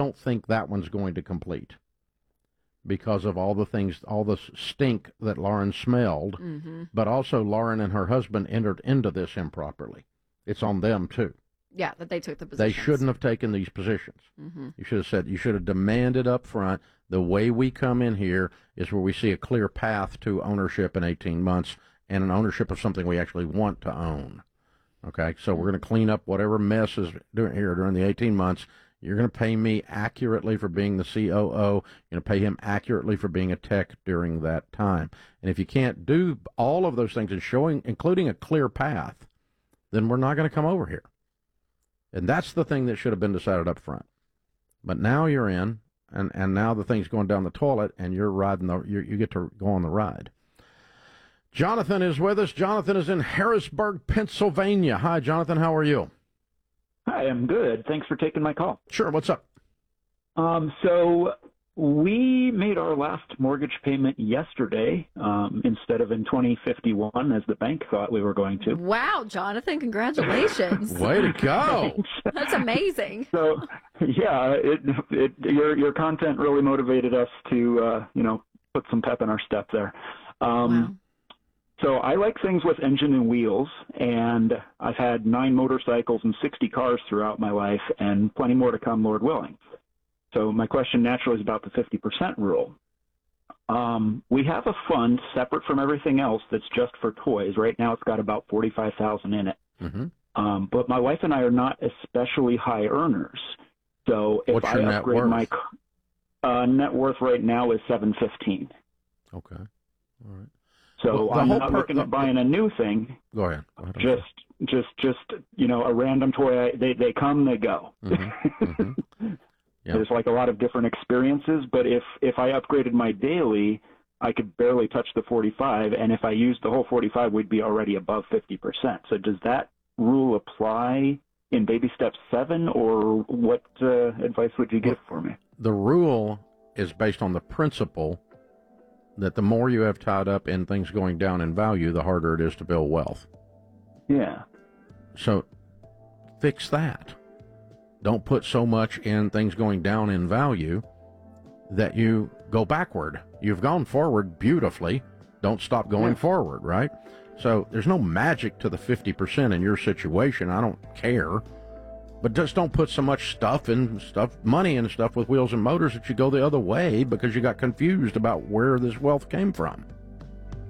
don't think that one's going to complete because of all the things, all the stink that Lauren smelled, but also Lauren and her husband entered into this improperly. It's on them, too. Yeah, that they took the positions. They shouldn't have taken these positions. You should have said, you should have demanded up front, the way we come in here is where we see a clear path to ownership in 18 months and an ownership of something we actually want to own. Okay, so we're going to clean up whatever mess is doing here during the 18 months. You're going to pay me accurately for being the COO. You're going to pay him accurately for being a tech during that time. And if you can't do all of those things and showing, including a clear path, then we're not going to come over here. And that's the thing that should have been decided up front. But now you're in, and now the thing's going down the toilet, and you're riding you get to go on the ride. Jonathan is with us. Jonathan is in Harrisburg, Pennsylvania. Hi, Jonathan. How are you? Hi, I'm good. Thanks for taking my call. Sure. What's up? So we made our last mortgage payment yesterday instead of in 2051 as the bank thought we were going to. Wow, Jonathan, congratulations. Way to go. That's amazing. So, yeah, your content really motivated us to, put some pep in our step there. Wow. So I like things with engine and wheels, and I've had 9 motorcycles and 60 cars throughout my life, and plenty more to come, Lord willing. So my question naturally is about the 50% rule. We have a fund separate from everything else that's just for toys. Right now it's got about $45,000 in it. But my wife and I are not especially high earners. So if What's I your upgrade net worth? my net worth right now is $715,000. Okay. All right. So Well, I'm not looking at buying a new thing. Go ahead. Just a random toy. They come, they go. There's like a lot of different experiences, but if I upgraded my daily, I could barely touch the 45, and if I used the whole 45, we'd be already above 50%. So does that rule apply in baby step 7, or what advice would you give for me? The rule is based on the principle that the more you have tied up in things going down in value, the harder it is to build wealth. Yeah. So fix that. Don't put so much in things going down in value that you go backward. You've gone forward beautifully. Don't stop going forward, right? So there's no magic to the 50% in your situation. I don't care. But just don't put so much money and stuff with wheels and motors that you go the other way because you got confused about where this wealth came from.